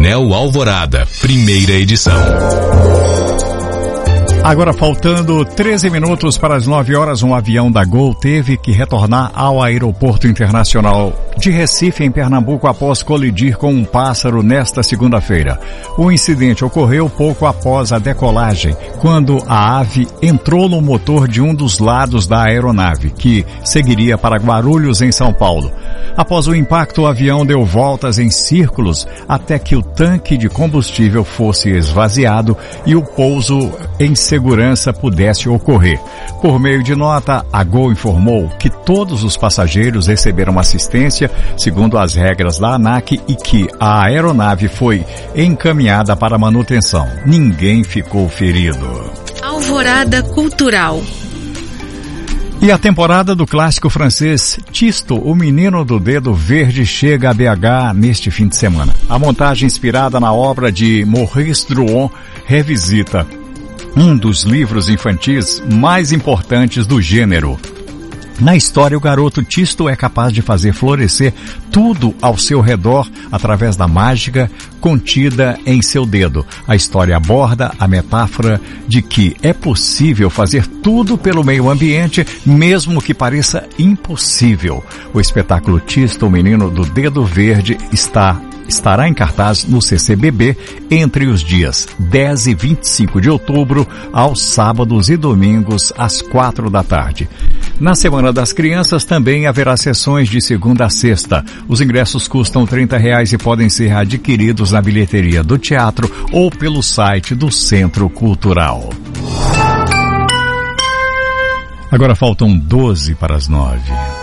Painel Alvorada, primeira edição. Agora, faltando 13 minutos para as 9 horas, um avião da Gol teve que retornar ao Aeroporto Internacional de Recife, em Pernambuco, após colidir com um pássaro nesta segunda-feira. O incidente ocorreu pouco após a decolagem, quando a ave entrou no motor de um dos lados da aeronave, que seguiria para Guarulhos, em São Paulo. Após o impacto, o avião deu voltas em círculos até que o tanque de combustível fosse esvaziado e o pouso em segurança pudesse ocorrer. Por meio de nota, a Gol informou que todos os passageiros receberam assistência segundo as regras da ANAC e que a aeronave foi encaminhada para manutenção. Ninguém ficou ferido. Alvorada Cultural. E a temporada do clássico francês Tisto, o Menino do Dedo Verde, chega a BH neste fim de semana. A montagem, inspirada na obra de Maurice Druon, revisita um dos livros infantis mais importantes do gênero. Na história, o garoto Tisto é capaz de fazer florescer tudo ao seu redor através da mágica contida em seu dedo. A história aborda a metáfora de que é possível fazer tudo pelo meio ambiente, mesmo que pareça impossível. O espetáculo Tisto, o Menino do Dedo Verde, estará em cartaz no CCBB entre os dias 10 e 25 de outubro, aos sábados e domingos, às 4 da tarde. Na Semana das Crianças também haverá sessões de segunda a sexta. Os ingressos custam R$30 e podem ser adquiridos na bilheteria do teatro ou pelo site do Centro Cultural. Agora faltam 12 para as 9.